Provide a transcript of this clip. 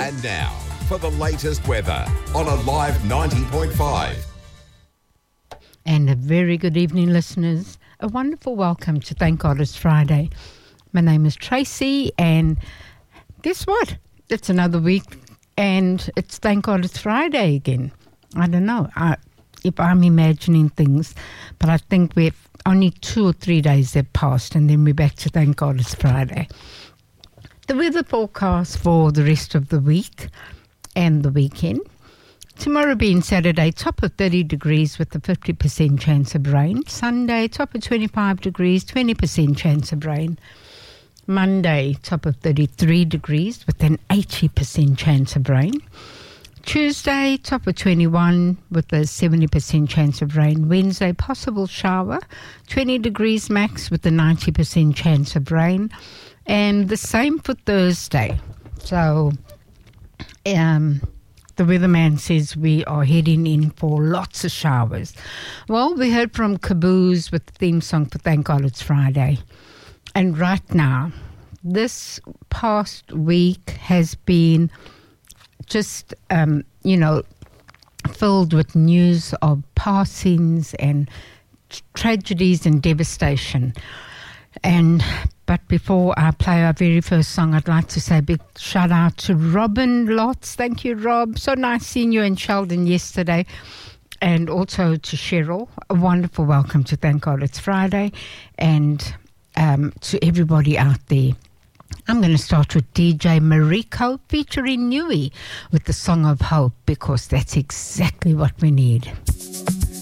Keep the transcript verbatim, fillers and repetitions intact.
And now, for the latest weather on Alive ninety point five. And a very good evening, listeners. A wonderful welcome to Thank God It's Friday. My name is Tracy, and guess what? It's another week, and it's Thank God It's Friday again. I don't know I, if I'm imagining things, but I think we've only two or three days have passed, and then we're back to Thank God It's Friday. The weather forecast for the rest of the week and the weekend. Tomorrow being Saturday, top of thirty degrees with a fifty percent chance of rain. Sunday, top of twenty-five degrees, twenty percent chance of rain. Monday, top of thirty-three degrees with an eighty percent chance of rain. Tuesday, top of twenty-one with a seventy percent chance of rain. Wednesday, possible shower, twenty degrees max with a ninety percent chance of rain. And the same for Thursday. So, um, the weatherman says we are heading in for lots of showers. Well, we heard from Caboose with the theme song for Thank God It's Friday. And right now, this past week has been just, um, you know, filled with news of passings and t- tragedies and devastation. And but before I play our very first song, I'd like to say a big shout out to Robin Lotz. Thank you, Rob. So nice seeing you in Sheldon yesterday. And also to Cheryl. A wonderful welcome to Thank God It's Friday. And um, to everybody out there. I'm going to start with D J Mariko featuring Nui with the Song of Hope, because that's exactly what we need.